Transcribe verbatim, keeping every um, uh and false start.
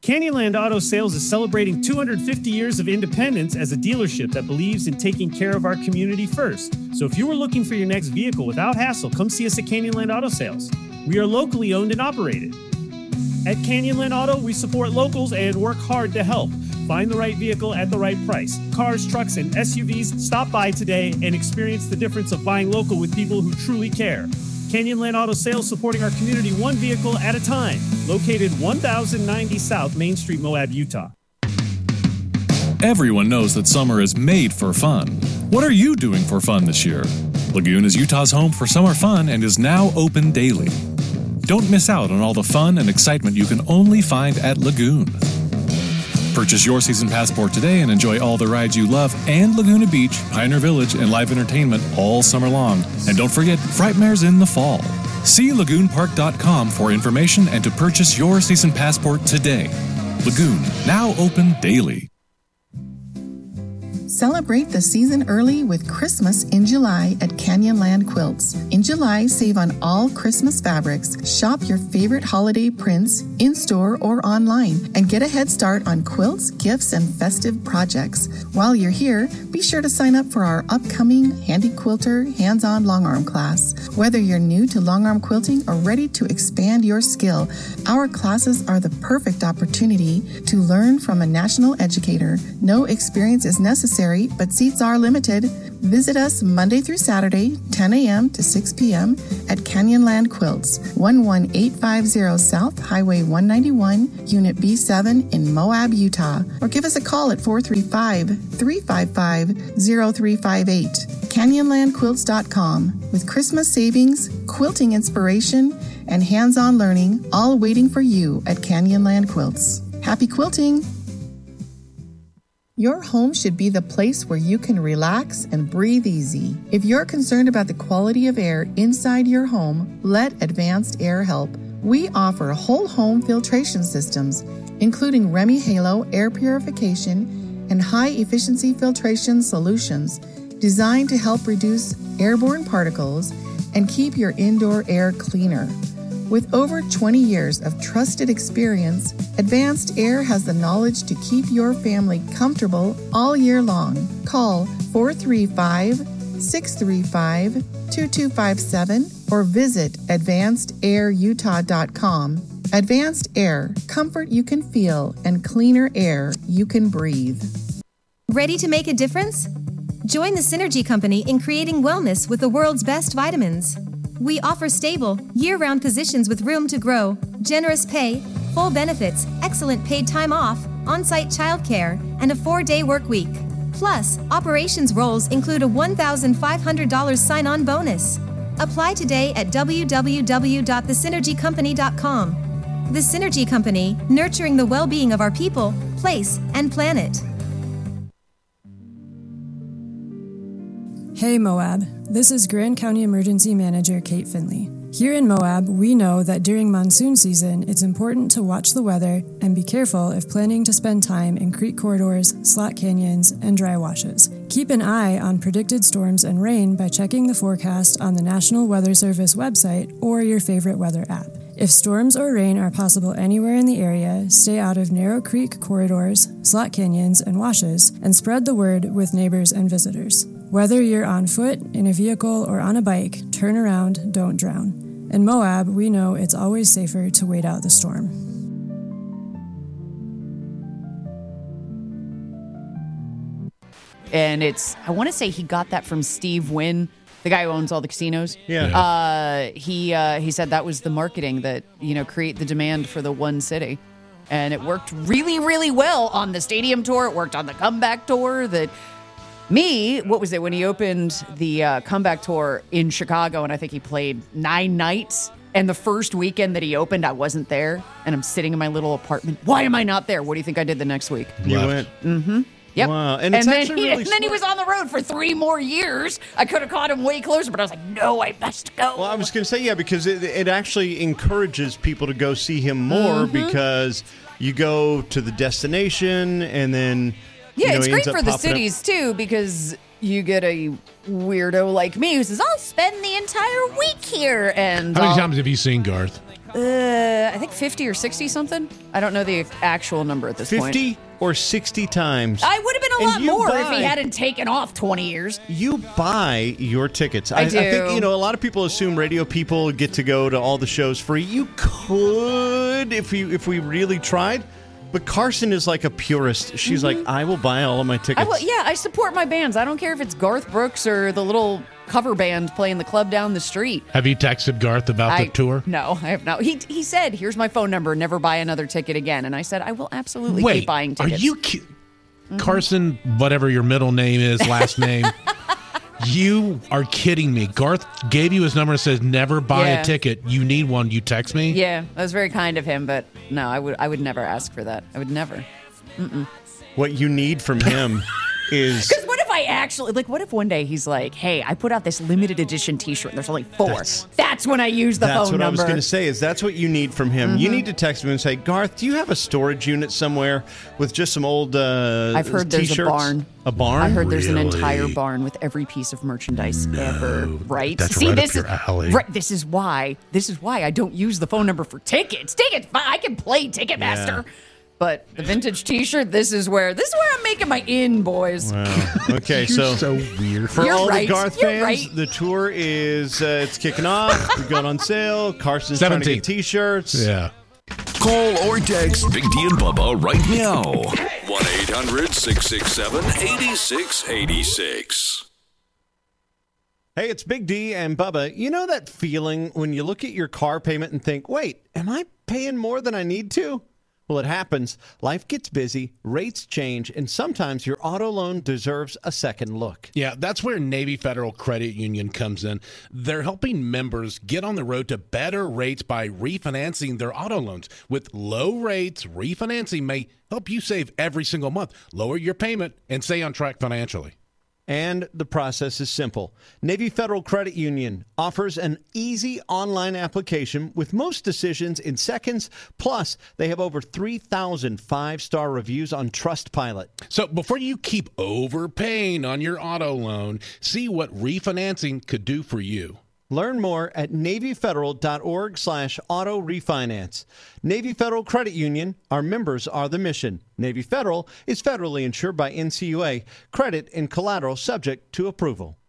Canyonland Auto Sales is celebrating two hundred fifty years of independence as a dealership that believes in taking care of our community first. So if you were looking for your next vehicle without hassle, come see us at Canyonland Auto Sales. We are locally owned and operated. At Canyonland Auto, we support locals and work hard to help. Find the right vehicle at the right price. Cars, trucks, and S U Vs, stop by today and experience the difference of buying local with people who truly care. Canyonland Auto Sales, supporting our community one vehicle at a time. Located one thousand ninety South Main Street, Moab, Utah. Everyone knows that summer is made for fun. What are you doing for fun this year? Lagoon is Utah's home for summer fun and is now open daily. Don't miss out on all the fun and excitement you can only find at Lagoon. Purchase your season passport today and enjoy all the rides you love and Laguna Beach, Pioneer Village, and live entertainment all summer long. And don't forget, Frightmare's in the fall. See lagoon park dot com for information and to purchase your season passport today. Lagoon, now open daily. Celebrate the season early with Christmas in July at Canyonland Quilts. In July, save on all Christmas fabrics. Shop your favorite holiday prints in-store or online and get a head start on quilts, gifts, and festive projects. While you're here, be sure to sign up for our upcoming Handy Quilter Hands-On Longarm class. Whether you're new to longarm quilting or ready to expand your skill, our classes are the perfect opportunity to learn from a national educator. No experience is necessary, but seats are limited. Visit us Monday through Saturday, ten a.m. to six p.m. at Canyonland Quilts, one one eight five zero South Highway one ninety-one, Unit B seven in Moab, Utah, or give us a call at four three five, three five five, zero three five eight. Canyonland Quilts dot com, with Christmas savings, quilting inspiration, and hands-on learning, all waiting for you at Canyonland Quilts. Happy quilting! Your home should be the place where you can relax and breathe easy. If you're concerned about the quality of air inside your home, let Advanced Air help. We offer whole home filtration systems, including Remy Halo air purification and high-efficiency filtration solutions designed to help reduce airborne particles and keep your indoor air cleaner. With over twenty years of trusted experience, Advanced Air has the knowledge to keep your family comfortable all year long. Call four three five, six three five, two two five seven or visit advanced air utah dot com. Advanced Air, comfort you can feel and cleaner air you can breathe. Ready to make a difference? Join the Synergy Company in creating wellness with the world's best vitamins. We offer stable, year-round positions with room to grow, generous pay, full benefits, excellent paid time off, on-site childcare, and a four-day work week. Plus, operations roles include a one thousand five hundred dollars sign-on bonus. Apply today at w w w dot the synergy company dot com. The Synergy Company, nurturing the well-being of our people, place, and planet. Hey Moab, this is Grand County Emergency Manager Kate Finley. Here in Moab, we know that during monsoon season, it's important to watch the weather and be careful if planning to spend time in creek corridors, slot canyons, and dry washes. Keep an eye on predicted storms and rain by checking the forecast on the National Weather Service website or your favorite weather app. If storms or rain are possible anywhere in the area, stay out of narrow creek corridors, slot canyons, and washes, and spread the word with neighbors and visitors. Whether you're on foot, in a vehicle, or on a bike, turn around, don't drown. In Moab, we know it's always safer to wait out the storm. And it's, I want to say he got that from Steve Wynn, the guy who owns all the casinos. Yeah. Uh, he uh, he said that was the marketing that, you know, create the demand for the one city. And it worked really, really well on the stadium tour. It worked on the comeback tour. That me, what was it, when he opened the uh, comeback tour in Chicago, and I think he played nine nights. And the first weekend that he opened, I wasn't there. And I'm sitting in my little apartment. Why am I not there? What do you think I did the next week? You went. Mm-hmm. Yep. Wow. And, And, it's then, actually he, really and then he was on the road for three more years. I could have caught him way closer, but I was like, no, I must go. Well, I was going to say, yeah, because it, it actually encourages people to go see him more Mhm. because you go to the destination and then, yeah, you know, it's he great ends up for the popping up. cities, tue, because you get a weirdo like me who says, I'll spend the entire week here. And How many I'll- times have you seen Garth? Uh, I think fifty or sixty something. I don't know the actual number at this point. fifty or sixty times. I would have been a And lot you more buy- if he hadn't taken off twenty years. You buy your tickets. I I, do. I think, you know, a lot of people assume radio people get to go to all the shows free. You could if you if we really tried. But Carson is like a purist. She's like, I will buy all of my tickets. I will, yeah, I support my bands. I don't care if it's Garth Brooks or the little cover band playing the club down the street. Have you texted Garth about I, the tour? No, I have not. He he said, "Here's my phone number. Never buy another ticket again." And I said, "I will absolutely Wait, keep buying are tickets." you ki- Carson, whatever your middle name is, last name? You are kidding me. Garth gave you his number and says, never buy Yeah. a ticket. You need one. You text me? Yeah, that was very kind of him, but no, I would I would never ask for that. I would never. Mm-mm. What you need from him is... Because what if I actually, like, what if one day he's like, hey, I put out this limited edition t-shirt and there's only four. That's- That's, when I use the That's phone what I was number. going to say is that's what you need from him. You need to text him and say, Garth, do you have a storage unit somewhere with just some old uh, I've heard there's a t-shirts? barn. A barn? I heard there's an Really? entire barn with every piece of merchandise ever. Right? that's See, right up this your is alley. right. This is why. This is why I don't use the phone number for tickets. Tickets, fine, I can play Ticketmaster. Yeah. But the vintage T-shirt, this is where this is where I'm making my in, boys. Wow. Okay, You're so, so weird. for You're all right. the Garth You're fans, right. the tour is uh, it's kicking off. We've got on sale. Carson's trying to seventeenth. get T-shirts. Yeah. Call or text Big D and Bubba right now. one eight hundred six six seven eight six eight six. Hey, it's Big D and Bubba. You know that feeling when you look at your car payment and think, wait, am I paying more than I need to? Well, it happens. Life gets busy, rates change, and sometimes your auto loan deserves a second look. Yeah, that's where Navy Federal Credit Union comes in. They're helping members get on the road to better rates by refinancing their auto loans. With low rates, refinancing may help you save every single month, lower your payment, and stay on track financially. And the process is simple. Navy Federal Credit Union offers an easy online application with most decisions in seconds. Plus, they have over three thousand five-star reviews on Trustpilot. So before you keep overpaying on your auto loan, see what refinancing could do for you. Learn more at NavyFederal.org slash auto refinance. Navy Federal Credit Union, our members are the mission. Navy Federal is federally insured by N C U A. Credit and collateral subject to approval.